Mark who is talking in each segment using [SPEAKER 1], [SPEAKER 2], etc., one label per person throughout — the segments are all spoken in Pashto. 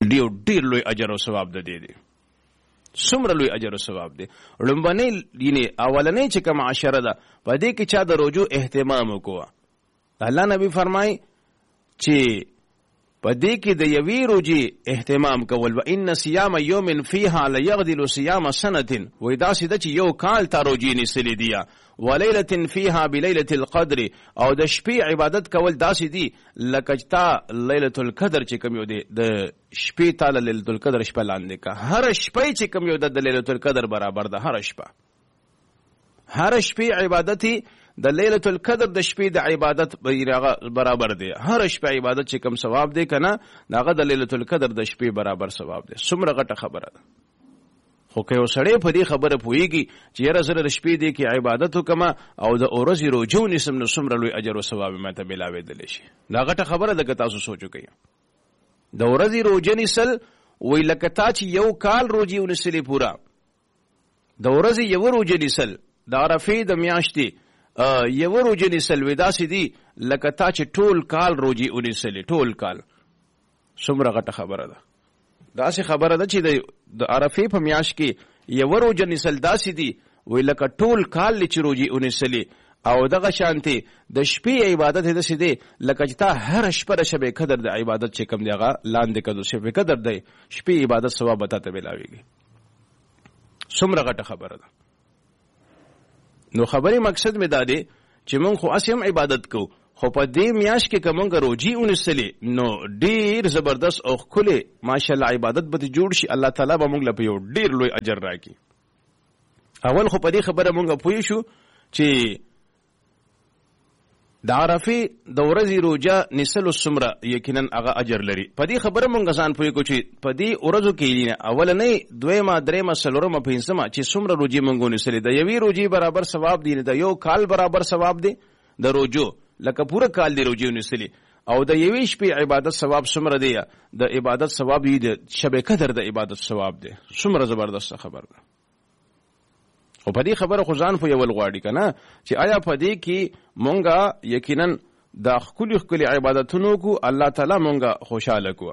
[SPEAKER 1] ډیر لوی اجر او ثواب ده دی څومره لوی اجر او ثواب دی. لومبنی یعنی اولنی چې کوم عشره ده په دې کې چا د روزو اهتمام وکوه. الله نبی فرمای چې په دې کې د یوې روزي اهتمام کول و ان صيام يوم فيها ليغدل صيام سنه و دا سید چې یو کال تا روزي نسلی دی وليله فيها بليله القدر او د شپې عبادت کول داسې دي لکه تا ليله القدر چې کوم یو دی د شپې تعالی ليله القدر شپه لاندې کا هر شپه چې کوم یو د ليله القدر برابر ده هر شپه عبادت د ليله القدر د شپې د عبادت برابر دی. هر شپه عبادت چې کوم ثواب دی کنه داغه د ليله القدر د شپې برابر ثواب دی. څومره غټه خبره ده. خو که یو سړی په دې خبره پوهیږي چې یاره زه د شپې دی کې عبادت وکړم او د ورځې روزه ونیسم نو څومره لوی اجر او ثواب ماته ملاوېدلی شي. دا غټه خبره ده که تاسو سوچ وکئ. د ورځې روزه نیسل وایي لکه تا چې یو کال روزې ونیسلې پوره. د ورځې یوه روزه نیسل د عرفې د میاشتې یوه روزه نیسل وایي داسې دي لکه تا چې ټول کال روزې ونیسلې ټول کال. څومره غټه خبره ده. داسې خبره ده چې د عرفې په میاشت کې یوه روزه نیسل داسې دي وایي لکه ټول کال چې روزې ونیسلې. او دغه شانتې د شپې عبادت یې داسې دی لکه چې تا هر شپه د شب قدر د عبادت چې کوم دی هغه لاندې کړو. شب قدر دی شپې عبادت ثواب به تا ته ملاوېږي. څومره غټه خبره ده. نو خبرې مقصد مې دا دی چې موږ خو هسې هم عبادت کوو خو په دې میاشت کې که موږ روزې ونیسلې نو ډېر زبردست او ښکلې ماشاءالله عبادت به جوړ شي. الله تعالی به موږ له په یو ډېر لوی اجر راکړي. اول خو په دې خبره موږ پوه شو چې د عرفې د ورځې روزه نیسلو څومره یقینا هغه اجر لري. په دې خبره موږ ځان پوه کړو چې په دې ورځو کې اولنۍ دویمه درېیمه څلورمه پنځمه چې څومره روزې موږ ونیسلې د یوې روزې برابر ثواب دی د یو کال برابر ثواب دی د روزو لکه پوره کال دی روزې ونیسلې. او د یوې شپې عبادت ثواب څومره دی د عبادت ثواب دی د شب قدر د عبادت ثواب دی. څومره زبردست خبر ده. او په دې خبره خو ځان پوهول غواړي که نه چې آیا په دې کې مونږه یقینا د ښکلي ښکلي عبادتونو کو الله تعالی مونږه خوشحاله کو.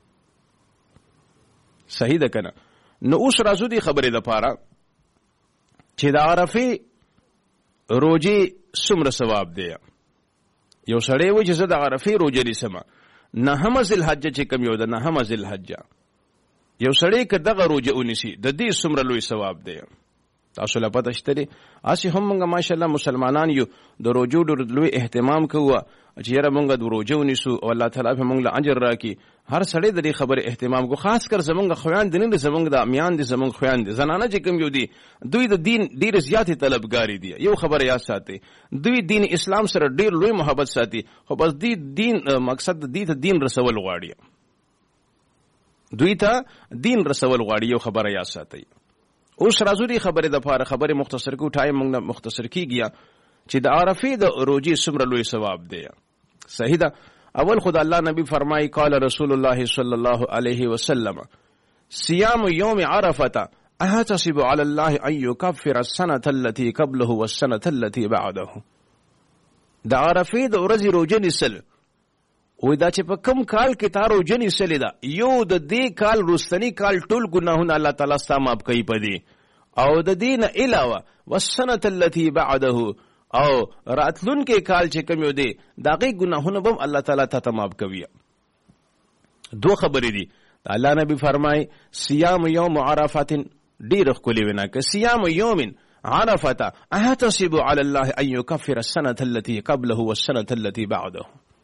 [SPEAKER 1] صحیح ده که نه. نو اوس راځو دې خبرې دپاره چې د عرفې روزې څومره ثواب دی. یو سړی وایي چې زه د عرفې روزه نیسم نهمه ذوالحجه چې کوم یو ده نهمه ذوالحجه یو سړی که دغه روزه ونیسي د دې څومره لوی ثواب دی. تاسو له پته شته دي اسی هم موږ ماشاءالله مسلمانان یو د روزو ډېر لوی اهتمام کوو چې یاره موږ د روزو ونیسو او الله تعالی په موږ له اجر راکړي. هر سړی د دې خبرې اهتمام کو. خاص کر زمونږ خویندې نه دي زمونږ د میان دي زمونږ خویندې زنانه چې کوم یو دي دوی د دین ډېرې زیاتې طلبګارې دي. یو خبره یاد ساتئ دوی دین اسلام سره ډېر لوی محبت ساتي خو بس دین مقصد دوی ته دین رسول غواړي. دوی ته دین رسول غواړي. یو خبره یاد ساتئ. اوس راځو دې خبرې دپاره خبرې مختصر کو. ټایم موږ نه مختصر کیږي چې د عرفې د روزې څومره لوی ثواب دی. صحیح ده. اول خود الله نبی فرمایي قال رسول الله صلی الله علیه وسلم صيام يوم عرفه احتسب على الله ان يكفر السنه التي قبله والسنه التي بعده. د عرفې د ورځې روزه نیسل وای دا چې په کم کال کې تا روزه نیسلې ده یو د دې کال رستنی کال ټول ګناهونه الله تعالی ستا معاف کوي په دې او د دې نه علاوه والسنه التي بعده او راتلونکي کال چې کوم یو دی د هغې ګناهونه به هم الله تعالی ته معاف کوي. دو خبرې دي. الله نبی فرمایي صيام یوم عرفه ډېره ښکلې وینا که صيام یوم عرفه احتسب على الله ان يكفر السنه التي قبله والسنه التي بعده.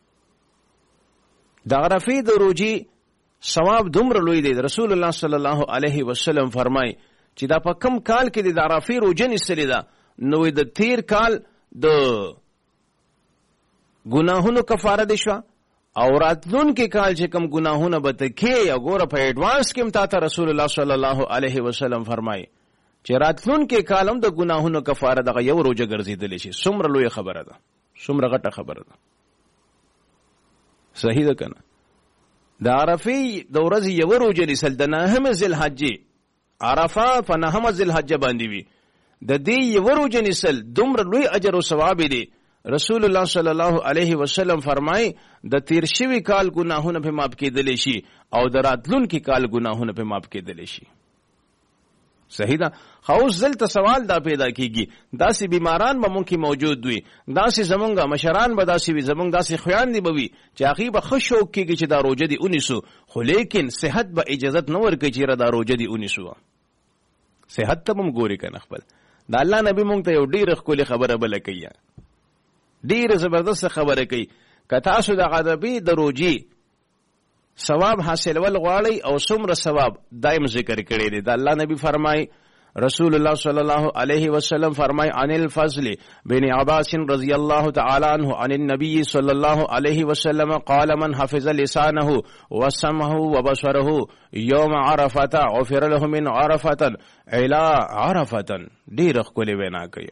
[SPEAKER 1] د عرفې د روزې ثواب دومره لوی دی. رسول الله صلی الله علیه وسلم فرمایي چې دا په کم کال کې د عرفې روزه نیسلې ده نو د تیر کال د ګناهونو کفاره دي شوه او راتلونکي کال چې کوم ګناهونه به ته کې یا ګوره په ایډوانس کې هم تا ته رسول الله صلی الله علیه وسلم فرمایي چې راتلونکي کال هم د ګناهونو کفاره دغه یو روزه ګرځېدلی شي. څومره لویه خبره ده. څومره غټه خبره ده. صحیح ده که نه. د عرفې د ورځې یوه روزه نیسل د نهمه ذوالحجې عرفه په نهمه ذوالحجه باندې وي د دې یوه روزه نیسل دومره لوی اجر او ثواب دی رسول الله صلی الله علیه وسلم فرمای د تیر شوی کال ګناهونه په معاف کېدلی شي او د راتلونکي کال ګناهونه په معاف کېدلی شي. صحیح ده. خو اوس دلته سوال دا پیدا کیږي داسې بیماران به مونږ کې موجود وي، داسې زمونږ مشران به داسې وي، زمونږ داسې خویندې به وي چې هغې به ښه شوق کېږي چې دا روژه دې ونیسو، خو لیکن صحت به اجازت نه ورکوي چې دا روژه دې ونیسو. صحت ته به هم ګوري که نه خپل. د الله نبي مونږ ته یو ډېره ښکلې خبره بله کوي، ډېره زبردست خبره کوي. که تاسو د غضبې د روژې ثواب حاصلول غواړئ او څومره ثواب دایم ذکر کړی دی. د الله نبی فرمای رسول الله صلی الله علیه وسلم فرمای عن الفضل بن عباس رضی الله تعالی عنه عن النبي صلی الله علیه وسلم قال من حفظ لسانه وسمعه وبصره يوم عرفه غفر له من عرفه الى عرفه. ډیر ښکلې وینا کوي.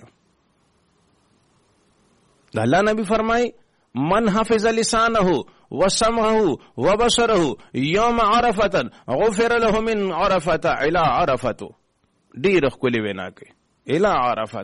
[SPEAKER 1] د الله نبی فرمای من حفظ لسانه وسمعه وبصره يوم عرفه غفر له من عرفه الى عرفه. ډیر ښکلې وینا کوي. الى عرفه.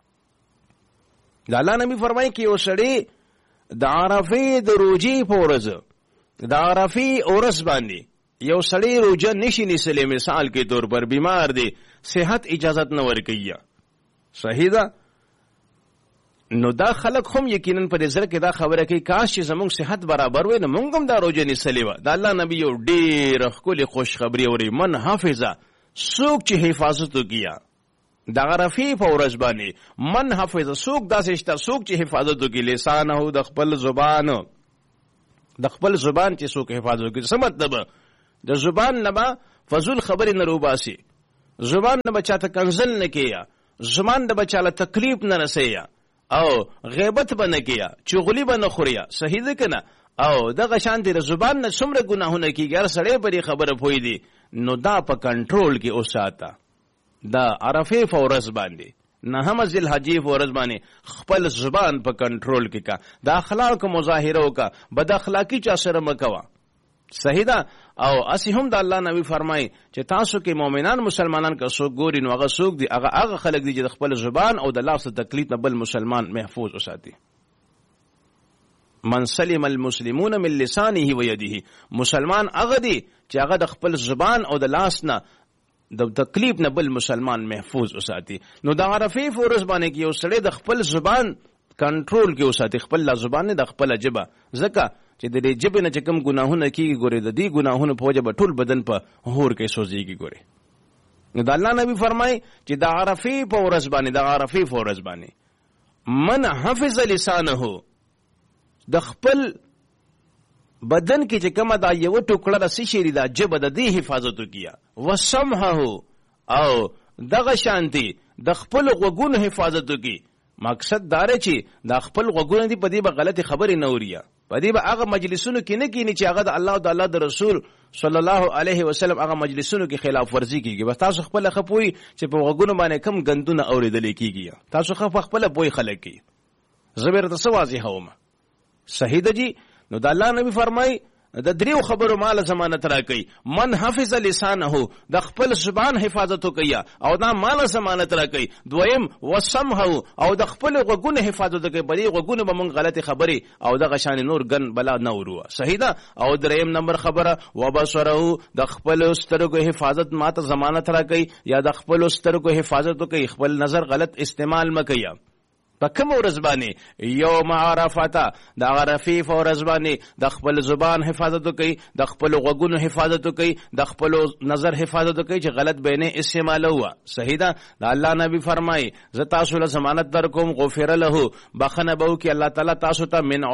[SPEAKER 1] د الله نبی فرمایي کې یو سړی د عرفې د روژې په ورځ د عرفې ورځ باندې یو سړی روژه نشي نیسلی، مثال کې طور پر بیمار دی، صحت اجازت نه ورکوي. صحیح ده. نو دا خلک هم یقینا په دې زړه کې دا خبره کوي کاش چې زموږ صحت برابر وي نو موږ هم دا روژه نیسلې وه. د الله نبي یو ډېره ښکلې خوشخبري اوري. من حافظه، څوک چې حفاظت وکړي د عرفې په ورځ باندې. من حافظه، څوک داسې شته څوک چې حفاظت وکړي لسانه، د خپل زبان، د خپل زبان چې څوک حفاظت وکړي. څه مطلب؟ د زبان نه به فضول خبرې نه روباسي، زبان نه به چاته کنزل نه کیه، زبان نه به چاله تکلیف نه رسیه، او غیبت به نه کیه، چغلي به نه خوريه. صحیح ده که نه؟ او دغه شانتې د زبان نه څومره ګناهونه کېږي، هر سړی په دې خبره پوه دی. نو دا په کنټرول کې وساته. د عرفې په ورځ باندې، نهمه ذوالحجې په ورځ باندې خپل زبان په کنټرول کې کا. د اخلاقو مظاهره وکړه، بد اخلاقي چا سره مه کوه. صحیح ده. او اسی هم د الله نبی فرمای چې تاسو کې مؤمنان مسلمانان که څوک ګوري نو هغه څوک دي، هغه خلک دي چې د خپل زبان او د لاس تکلیف نه بل مسلمان محفوظ وساتي. من سلم المسلمون من لسانه و یده. مسلمان هغه دی چې هغه د خپل زبان او د لاس نه د تکلیف نه بل مسلمان محفوظ وساتي. نو د عرفې په ورځ باندې کې یو سړی د خپل زبان کنټرول کې وساتي، خپل زبان نه د خپل ژبه، ځکه چې د دې ژبې نه چې کوم ګناهونه کېږي ګورې د دې ګناهونو په وجه به ټول بدن په هور کې سوځېږي. ګورې نو د الله نبي فرمایي چې د عرفې په ورځ باندې، د عرفې په ورځ باندې من حفظ لسانه، د خپل بدن کې چې کومه دا یو ټوکړه د څه شی دا ژبه د دې حفاظت وکړي، وسمعه، او دغه شانتي د خپل غوږونو حفاظت وکړي. مقصد دا دی چې د خپل غوږونه دي په دې به غلطې خبرې نه اوري، په دې به هغه مجلسونو کې نه کینی چې هغه د الله او د الله د رسول صلی الله علیه وسلم هغه مجلسونو کې خلاف ورزي کیږي. بس تاسو خپل خپوي چې په غوږونو باندې کم غندونه اوریدل کیږي، تاسو خپل پوي خلک کی زبر ته سوازي هوم. صحیح ده جی. نو د الله نبی فرمای د دریو خبرو مال ضمانت راکړي. من حفظ لسانه، د خپل زبان حفاظت وکړي او دا مال ضمانت راکړي. دویم وسمعه، او د خپل غوږونو حفاظت وکړي، په دې غوږونو به مونږ غلطې خبرې او دغه شان نور ګن بلا نه ورو. صحیح ده. او دریم نمبر خبره وبصره، د خپل سترګو حفاظت ماته ضمانت راکړي، یا د خپل سترګو حفاظت وکړي، خپل نظر غلط استعمال مکړي. په کوم ورځ باندې؟ یوم عرفه، د عرفې په ورځ باندې د خپل زبان حفاظت وکړي، د خپل غوږونو حفاظت وکړي، د خپل نظر حفاظت وکړي چې غلط بینه استعمالوه. صحیح ده. د الله نبی فرمایي زه تاسو له ضمانت در کوم غفر له، بخنه به وکړي الله تعالی تاسو ته من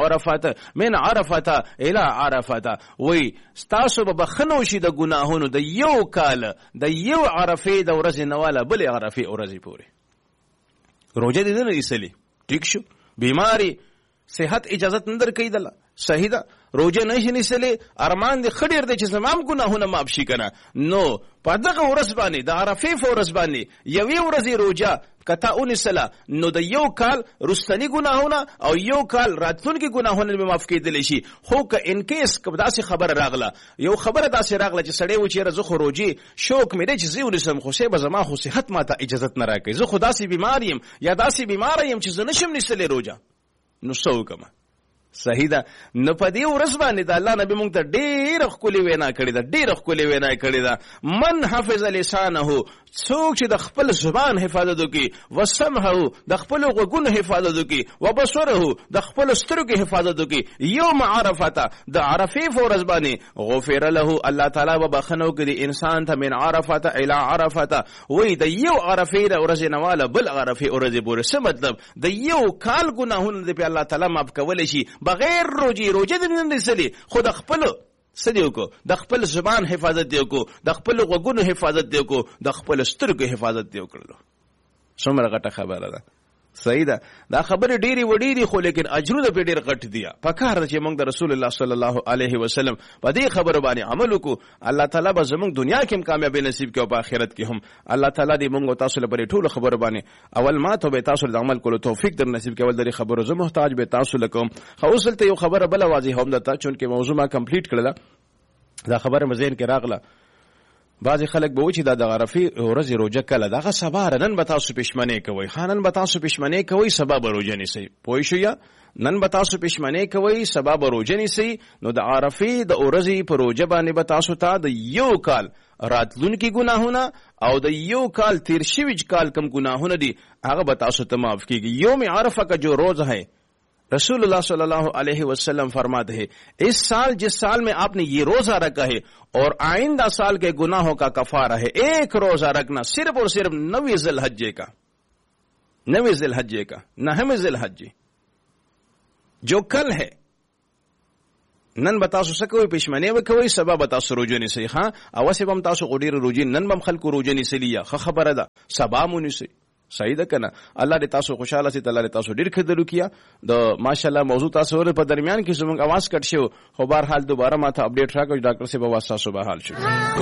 [SPEAKER 1] عرفه الى عرفه. وی تاسو به بخنه وشي د ګناهونو د یو کال، د یو عرفې د ورځې نه والا بلې عرفې ورځې پورې. روژه دې نه ایستلې، ټیک شو، بیماری صحت اجازت نه درکوي دله. صحیح ده. روژه نشي نیسلی، ارمان دې ښه ډېر دی چې زما هم ګناهونه معاف شي که نه. نو په دغه ورځ باندې د عرفې په ورځ باندې یوې ورځې روژه که تا ونیسله نو د یو کال رستني ګناهونه او یو کال راتلونکي ګناهونه به معاف کېدلی شي. خو که انکیس که داسې خبره راغله، یو خبره داسې راغله چې سړی و چې یاره زه خو روژې شوق مې دی چې زه ونیسم، خو به زما خو صحت ما ته اجازت نه راکوي، زه خو داسې بیمار یم یا داسې بیماره یم چې زه نشم نیسلی روژه. نو څه وکړم؟ صحیح ده. نو په دې ورځ باندې د الله نبی مونږ ته ډېره ښکلې وینا کړې ده، ډېره ښکلې وینا کړې ده. من حفظ لسانه، څوک چې د خپل زبان حفاظت وکړي، وسمعه، د خپل غوږونو حفاظت وکړي، وبصره، د خپل سترګو حفاظت وکړي، یوم عرفه، د عرفې په ورځ باندې غفر له، الله تعالی به بخښنه وکړي انسان ته من عرفه الی عرفه، وایي د یو عرفې د ورځې نه واله بل عرفې ورځې پورې. څه مطلب؟ د یو کال ګناهونه دې په الله تعالی معاف کولی شي بغیر روجه دې نه نیسلي، خو د خپلو څه دی وکړو؟ د خپل زبان حفاظت دی وکړو، د خپل غوږونو حفاظت دی وکړو، د خپل سترګو حفاظت دی وکړلو. څومره غټه خبره ده. صحیح ده. دا خبرې ډېرې وړې دي خو لیکن اجرونه پې ډېر غټ دي. پکار ده چې موږ د رسول الله صلی الله علیه وسلم په دې خبرو باندې عمل وکړو. الله تعالی به زموږ دنیا کې هم کامیابي نصیب کړي او په آخرت کې هم. الله تعالی دې موږ او تاسو لپاره ټولو خبرو باندې اول ما ته به تاسو د عمل کولو توفیق در نصیب کړي. اول د خبرو زه محتاج به تاسو لکم. خو اوس دلته یو خبره بله واضحه هم ده چونکې موضوع ما کمپلیټ کړله. دا خبره مې ذهن کې راغله. بعضې خلک به و چې دا د عرفې ورځې روژه کله ده، هغه سبا نن به تاسو پښمنۍ کوئ. ښه نن به تاسو پښمنۍ کوئ، سبا به روژه نیسئ. پوه شو یا؟ نن به تاسو پښمنۍ کوئ، سبا به روژه نیسئ. نو د عرفې د ورځې په روژه باندې به تاسو ته د یو کال راتلونکي ګناهونه او د یو کال تیر شوي کال کم ګناهونه دي هغه به تاسو ته معاف کیږي. یوم عرفہ کا جو روز ہے رسول اللہ صلی اللہ علیہ وسلم فرماتے ہیں اس سال جس سال میں آپ نے یہ روزہ رکھا ہے اور آئندہ سال کے گناہوں کا کفارہ ہے ایک روزہ رکھنا صرف اور صرف 9 ذی الحجہ کا، 9 ذی الحجہ کا، 9 ذی الحجہ جو کل ہے. نن به تاسو څه کوئ؟ پښمنۍ به کوئ، سبا به تاسو روژه نیسئ. ښه اوسې به هم تاسو ډېرې روژې نن به هم خلکو روژه نیسلي یا ښه خبره ده، سبا مو نیسئ. صحیح ده کنه؟ الله دې تاسو خوشاله سي، الله دې تاسو ډیر خدمت وکیا. د ماشاءالله موضوع تاسو ور په درمیان کې زموږ आवाज کټ شو، خو بهر حال دوباره ماته اپډیټ راکړئ ډاکټر صاحب आवाज تاسو به حال شي.